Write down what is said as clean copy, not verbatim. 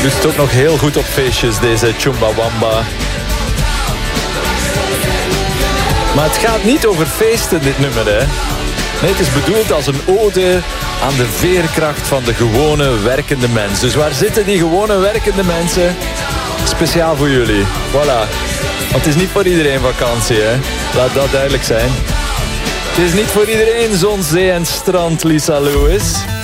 Doet het ook nog heel goed op feestjes, deze Chumbawamba. Maar het gaat niet over feesten, dit nummer, hè. Nee, het is bedoeld als een ode aan de veerkracht van de gewone werkende mens. Dus waar zitten die gewone werkende mensen? Speciaal voor jullie. Voilà. Want het is niet voor iedereen vakantie, hè. Laat dat duidelijk zijn. Het is niet voor iedereen zon, zee en strand, Lisa Lewis.